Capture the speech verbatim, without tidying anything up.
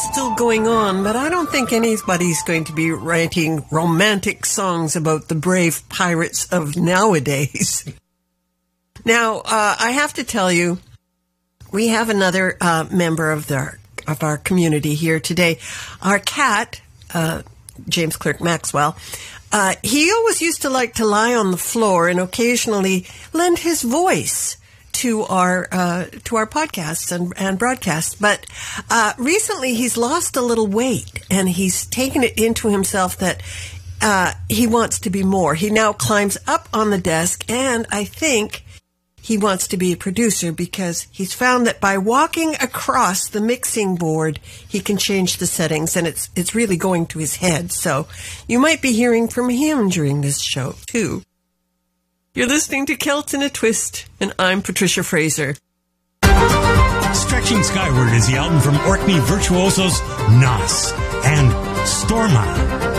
still going on, but I don't think anybody's going to be writing romantic songs about the brave pirates of nowadays. Now, uh, I have to tell you, we have another uh, member of the of our community here today. Our cat, uh, James Clerk Maxwell, uh, he always used to like to lie on the floor and occasionally lend his voice to our uh, to our podcasts and, and broadcasts. But uh, recently he's lost a little weight, and he's taken it into himself that uh, he wants to be more. He now climbs up on the desk, and I think he wants to be a producer because he's found that by walking across the mixing board, he can change the settings, and it's it's really going to his head. So you might be hearing from him during this show, too. You're listening to Celt in a Twist, and I'm Patricia Fraser. Stretching Skyward is the album from Orkney virtuosos Nas and Storma.